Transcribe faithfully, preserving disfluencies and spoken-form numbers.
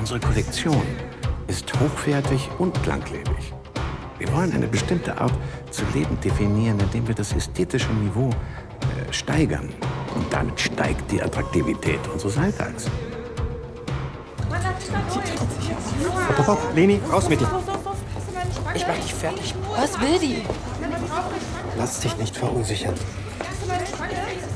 Unsere Kollektion ist hochwertig und langlebig. Wir wollen eine bestimmte Art zu leben definieren, indem wir das ästhetische Niveau äh, steigern. Und damit steigt die Attraktivität unseres Alltags. Hopp, hopp, Leni, raus mit dir. Ich mach dich fertig. Was will die? Lass dich nicht verunsichern.